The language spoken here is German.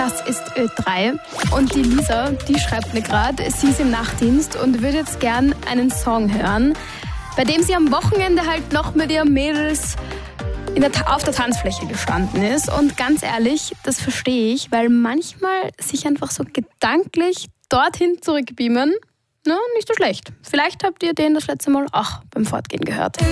Das ist Ö3. Und die Lisa, die schreibt mir gerade, sie ist im Nachtdienst und würde jetzt gern einen Song hören, bei dem sie am Wochenende halt noch mit ihren Mädels auf der Tanzfläche gestanden ist. Und ganz ehrlich, das verstehe ich, weil manchmal sich einfach so gedanklich dorthin zurückbeamen, nicht so schlecht. Vielleicht habt ihr den das letzte Mal auch beim Fortgehen gehört.